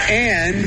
And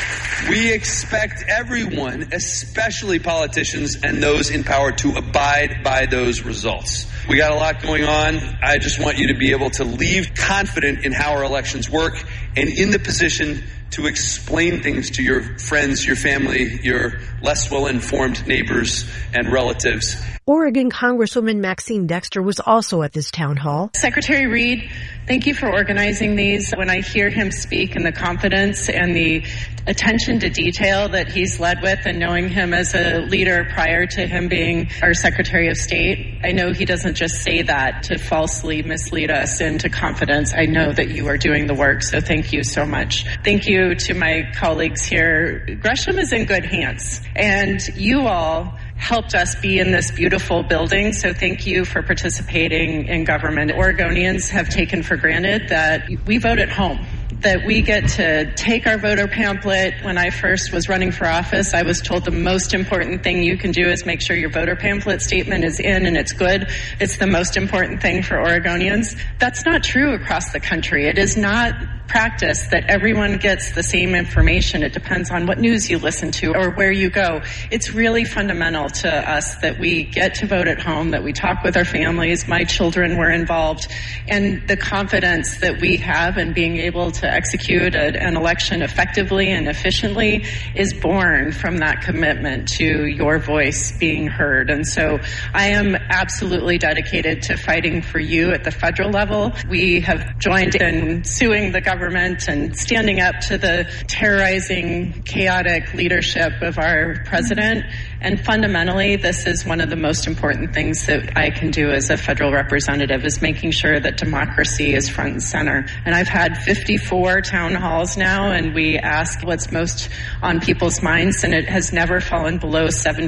we expect everyone, especially politicians and those in power, to abide by those results. We got a lot going on. I just want you to be able to leave confident in how our elections work and in the position to explain things to your friends, your family, your less well-informed neighbors and relatives. Oregon Congresswoman Maxine Dexter was also at this town hall. Secretary Reed, thank you for organizing these. When I hear him speak and the confidence and the attention to detail that he's led with, and knowing him as a leader prior to him being our Secretary of State, I know he doesn't just say that to falsely mislead us into confidence. I know that you are doing the work, so thank you so much. Thank you to my colleagues here. Gresham is in good hands, and you all helped us be in this beautiful building, so thank you for participating in government. Oregonians have taken for granted that we vote at home, that we get to take our voter pamphlet. When I first was running for office, I was told the most important thing you can do is make sure your voter pamphlet statement is in and it's good. It's the most important thing for Oregonians. That's not true across the country. It is not practice that everyone gets the same information. It depends on what news you listen to or where you go. It's really fundamental to us that we get to vote at home, that we talk with our families. My children were involved, and the confidence that we have in being able to execute an election effectively and efficiently is born from that commitment to your voice being heard. And so I am absolutely dedicated to fighting for you at the federal level. We have joined in suing the government and standing up to the terrorizing, chaotic leadership of our president. And fundamentally, this is one of the most important things that I can do as a federal representative, is making sure that democracy is front and center. And I've had 54 town halls now, and we ask what's most on people's minds, and it has never fallen below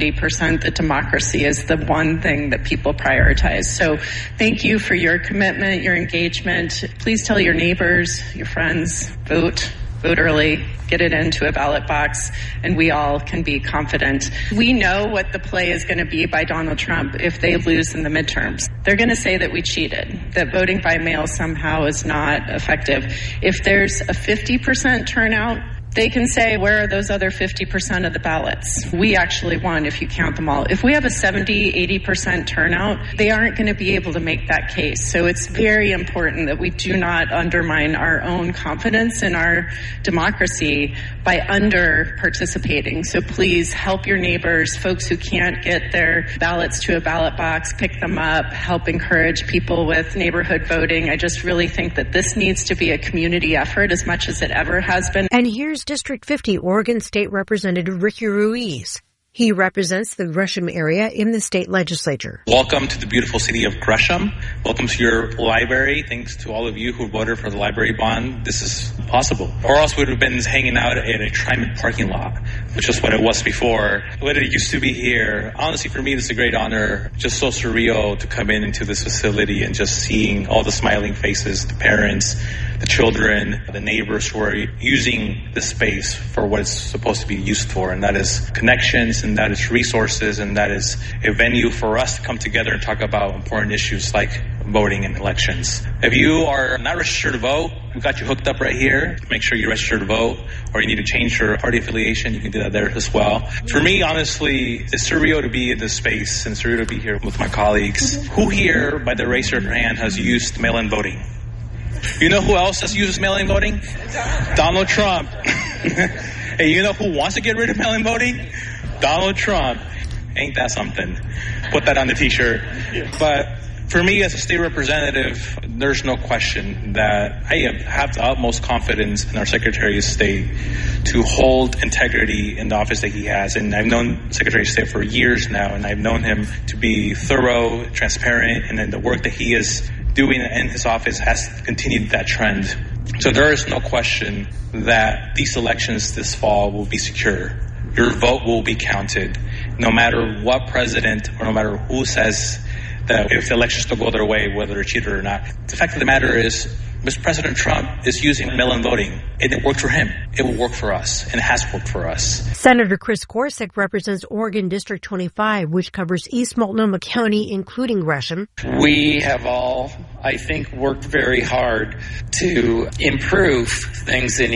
70% that democracy is the one thing that people prioritize. So thank you for your commitment, your engagement. Please tell your neighbors, your friends, vote early, get it into a ballot box, and we all can be confident. We know what the play is going to be by Donald Trump if they lose in the midterms. They're going to say that we cheated, that voting by mail somehow is not effective. If there's a 50% turnout, they can say, where are those other 50% of the ballots? We actually won if you count them all. If we have a 70, 80% turnout, they aren't going to be able to make that case. So it's very important that we do not undermine our own confidence in our democracy by under participating. So please help your neighbors, folks who can't get their ballots to a ballot box, pick them up, help encourage people with neighborhood voting. I just really think that this needs to be a community effort as much as it ever has been. And here's District 50 Oregon State Representative Ricky Ruiz. He represents the Gresham area in the state legislature. Welcome to the beautiful city of Gresham. Welcome to your library. Thanks to all of you who voted for the library bond. This is possible. Or else we would have been hanging out at a TriMet parking lot, which is what it was before. What it used to be here. Honestly, for me, it's a great honor. Just so surreal to come into this facility and just seeing all the smiling faces, the parents, the children, the neighbors who are using the space for what it's supposed to be used for, and that is connections, and that is resources, and that is a venue for us to come together and talk about important issues like voting and elections. If you are not registered to vote, we've got you hooked up right here. Make sure you register to vote, or you need to change your party affiliation, you can do that there as well. For me, honestly, it's surreal to be in this space and surreal to be here with my colleagues. Who here, by the raise of your hand, has used mail-in voting? You know who else has used mail-in voting? Donald Trump. Hey, you know who wants to get rid of mail-in voting? Donald Trump. Ain't that something? Put that on the t-shirt. But for me as a state representative, there's no question that I have the utmost confidence in our Secretary of State to hold integrity in the office that he has. And I've known Secretary of State for years now, and I've known him to be thorough, transparent, and then the work that he is doing in his office has continued that trend. So there is no question that these elections this fall will be secure. Your vote will be counted, no matter what president or no matter who says that if the elections don't go their way, whether they're cheated or not. The fact of the matter is, Mr. President Trump is using mail-in voting. It worked for him. It will work for us, and it has worked for us. Senator Chris Gorsuch represents Oregon District 25, which covers East Multnomah County, including Gresham. We have all, I think, worked very hard to improve things in